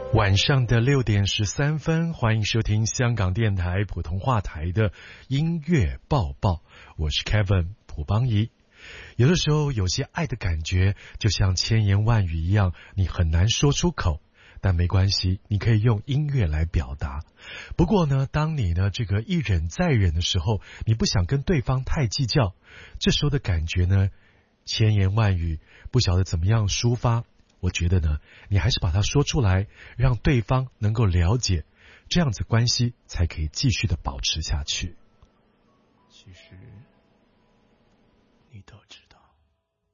晚上的6:13，欢迎收听香港电台普通话台的音乐报报，我是 Kevin 蒲邦仪。有的时候有些爱的感觉就像千言万语一样，你很难说出口，但没关系，你可以用音乐来表达。不过呢，当你呢这个一忍再忍的时候，你不想跟对方太计较，这时候的感觉呢，千言万语不晓得怎么样抒发。我觉得呢，你还是把它说出来，让对方能够了解，这样子关系才可以继续的保持下去。其实